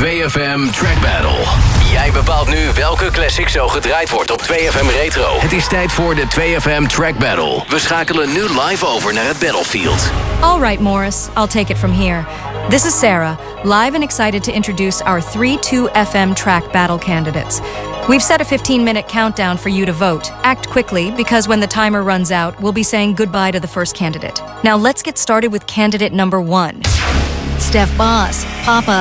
2FM Track Battle. Jij bepaalt nu welke classic zo gedraaid wordt op 2FM Retro. Het is tijd voor de 2FM Track Battle. We schakelen nu live over naar het Battlefield. All right, Morris, I'll take it from here. This is Sarah, live and excited to introduce our 3-2FM Track Battle candidates. We've set a 15-minute countdown for you to vote. Act quickly, because when the timer runs out, we'll be saying goodbye to the first candidate. Now let's get started with candidate number 1. Steph Boss, Papa